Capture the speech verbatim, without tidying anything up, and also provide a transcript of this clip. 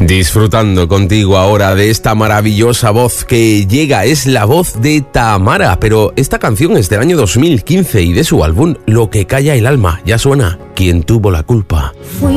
Disfrutando contigo ahora de esta maravillosa voz que llega, es la voz de Tamara, pero esta canción es del año dos mil quince y de su álbum Lo que calla el alma, ya suena, ¿Quién tuvo la culpa? Fui